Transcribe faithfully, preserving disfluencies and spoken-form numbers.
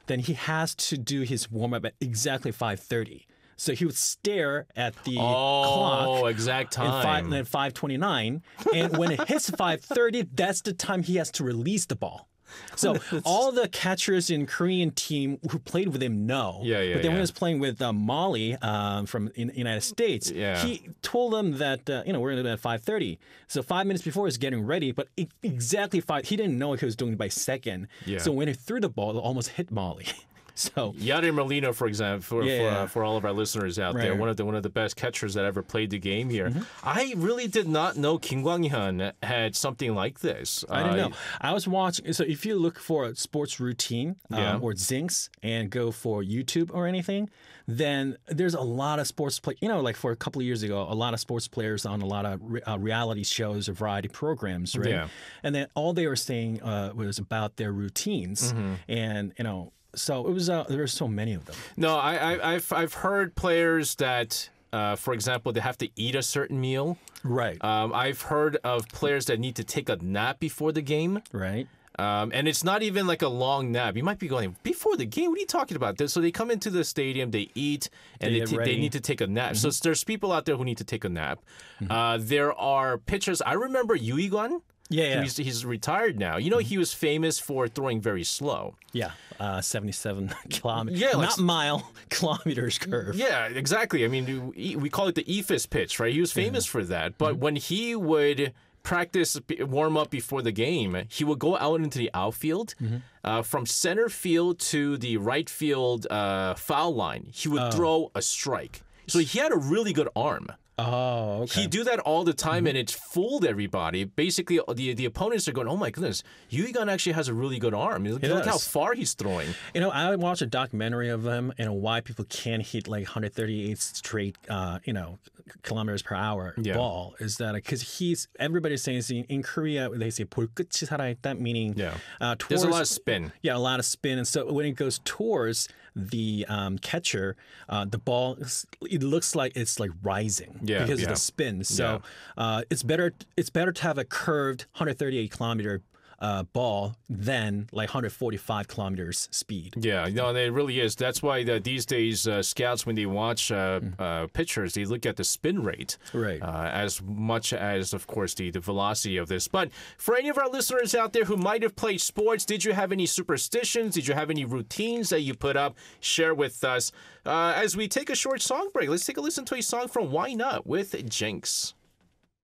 then he has to do his warm up at exactly five thirty. So he would stare at the oh, clock. exact And time. then five twenty-nine, and when it hits five thirty, that's the time he has to release the ball. So all the catchers in Korean team who played with him know. Yeah, yeah, But then when yeah. he was playing with uh, Molly um, from in the United States, Yeah. he told them that uh, you know we're going to do it at five thirty. So five minutes before he's getting ready, but e- exactly five. He didn't know he was doing it by second. Yeah. So when he threw the ball, it almost hit Molly. So Yadier Molina, for example, for Yeah, for, yeah. uh, for all of our listeners out Right, there, right. one of the one of the best catchers that ever played the game here. Mm-hmm. I really did not know Kim Kwang-hyun had something like this. I didn't Uh, know. I was watching. So if you look for a sports routine um, Yeah. or Zincs and go for YouTube or anything, then there's a lot of sports play. You know, like for a couple of years ago, a lot of sports players on a lot of re- uh, reality shows or variety programs, right? Yeah. And then all they were saying uh, was about their routines, Mm-hmm. and you know, so it was. Uh, there were so many of them. No, I, I, I've I've heard players that, uh, for example, they have to eat a certain meal. Right. Um, I've heard of players that need to take a nap before the game. right. Um, and it's not even like a long nap. You might be going, before the game, what are you talking about? So they come into the stadium, they eat, and They they, get t- they ready. need to take a nap. So there's people out there who need to take a nap. Mm-hmm. Uh, there are pitchers. I remember Yu Guan. Yeah, yeah. He's, he's retired now. You know, he was famous for throwing very slow. Yeah. Uh, seventy-seven kilometers. Yeah, like- not mile kilometers curve. Yeah, exactly. I mean, we we call it the E F I S pitch, right? He was famous for that. But when he would practice, warm up before the game, he would go out into the outfield. Uh, from center field to the right field uh, foul line, he would throw a strike. So he had a really good arm. Oh, okay. He do that all the time, and it fooled everybody. Basically, the the opponents are going, "Oh my goodness, Yu Gun actually has a really good arm. Look, He look how does. far he's throwing." You know, I watched a documentary of him and why people can't hit like one thirty-eight straight, uh, you know, kilometers per hour Yeah. ball. Is that because he's everybody's saying in, in Korea they say 볼끝이 살아있다, meaning Yeah. uh, There's a towards- lot of spin. Yeah, a lot of spin, and so when it goes towards the um, catcher, uh, the ball is- it looks like it's like rising Yeah, because yeah. of the spin. So uh, it's better it's better to have a curved one thirty-eight kilometer uh, ball than like one forty-five kilometers speed. Yeah, no, it really is. That's why the, these days uh, scouts, when they watch uh, uh, pitchers, they look at the spin rate, Right. Uh, as much as, of course, the, the velocity of this. But for any of our listeners out there who might have played sports, did you have any superstitions? Did you have any routines that you put up? Share with us. Uh, as we take a short song break, let's take a listen to a song from Why Not with Jinx.